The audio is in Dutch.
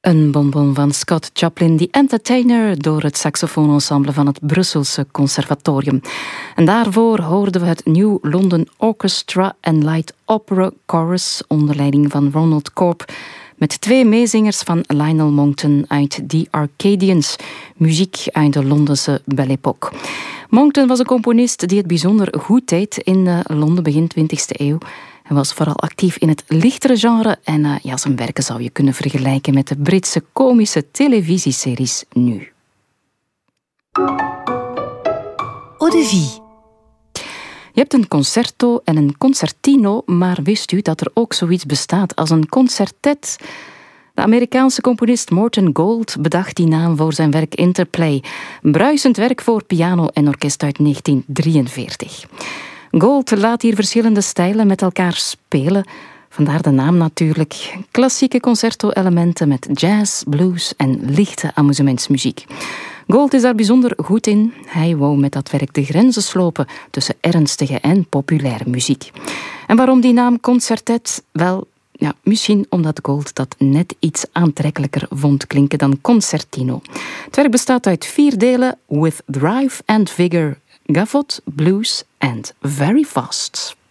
Een bonbon van Scott Joplin, The Entertainer, door het saxofoonensemble van het Brusselse Conservatorium. En daarvoor hoorden we het New London Orchestra and Light Opera Chorus onder leiding van Ronald Corp, met 2 meezingers van Lionel Monckton uit The Arcadians, muziek uit de Londense Belle Époque. Monckton was een componist die het bijzonder goed deed in Londen begin 20e eeuw. Hij was vooral actief in het lichtere genre en zijn werken zou je kunnen vergelijken met de Britse komische televisieseries nu. Eau de vie. Je hebt een concerto en een concertino, maar wist u dat er ook zoiets bestaat als een concertet? De Amerikaanse componist Morton Gold bedacht die naam voor zijn werk Interplay, bruisend werk voor piano en orkest uit 1943. Gold laat hier verschillende stijlen met elkaar spelen. Vandaar de naam natuurlijk. Klassieke concerto-elementen met jazz, blues en lichte amusementsmuziek. Gold is daar bijzonder goed in. Hij wou met dat werk de grenzen slopen tussen ernstige en populaire muziek. En waarom die naam concertet? Wel, misschien omdat Gold dat net iets aantrekkelijker vond klinken dan concertino. Het werk bestaat uit 4 delen: With Drive and Vigor, Gavotte, Blues and Very Fast.